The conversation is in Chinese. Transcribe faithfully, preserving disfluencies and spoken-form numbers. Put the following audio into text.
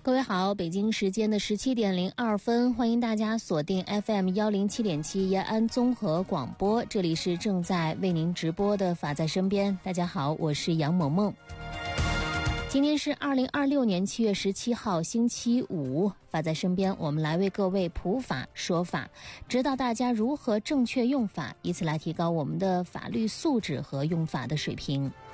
各位好，北京时间的十七点零二分，欢迎大家锁定 F M 一零七点七延安综合广播，这里是正在为您直播的法在身边。大家好，我是杨萌萌。今天是二零二六年七月十七号星期五，法在身边，我们来为各位普法说法，指导大家如何正确用法，以此来提高我们的法律素质和用法的水平。